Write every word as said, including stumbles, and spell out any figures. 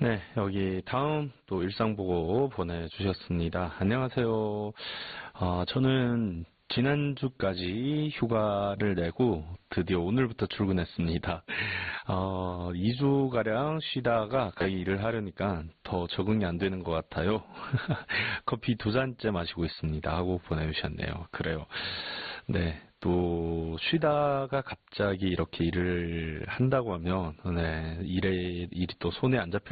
네, 여기 다음 또 일상보고 보내주셨습니다. 안녕하세요. 어, 저는 지난주까지 휴가를 내고 드디어 오늘부터 출근했습니다. 어, 이 주가량 쉬다가 가히 일을 하려니까 더 적응이 안 되는 것 같아요. 커피 두 잔째 마시고 있습니다. 하고 보내주셨네요. 그래요. 네, 또 쉬다가 갑자기 이렇게 일을 한다고 하면 네, 일에 일이 또 손에 안 잡힐